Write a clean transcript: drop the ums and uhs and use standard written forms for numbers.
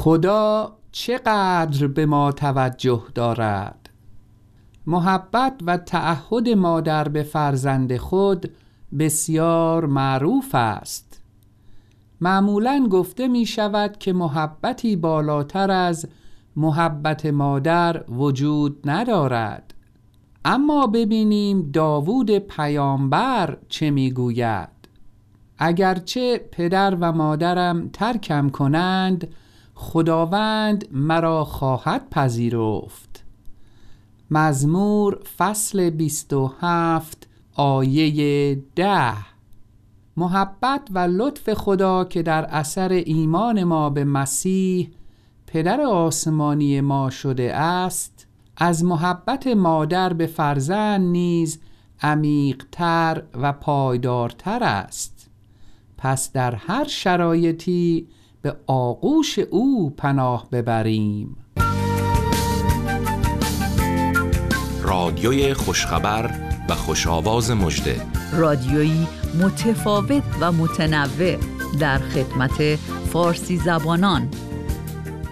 خدا چقدر به ما توجه دارد. محبت و تعهد مادر به فرزند خود بسیار معروف است. معمولاً گفته می شود که محبتی بالاتر از محبت مادر وجود ندارد. اما ببینیم داوود پیامبر چه می گوید. اگرچه پدر و مادرم ترکم کنند، خداوند مرا خواهد پذیرفت. مزمور فصل 27 آیه 10. محبت و لطف خدا که در اثر ایمان ما به مسیح پدر آسمانی ما شده است، از محبت مادر به فرزند نیز عمیق‌تر و پایدارتر است. پس در هر شرایطی به آغوش او پناه ببریم. رادیوی خوشخبر و خوش‌آواز مژده، رادیویی متفاوت و متنوع در خدمت فارسی زبانان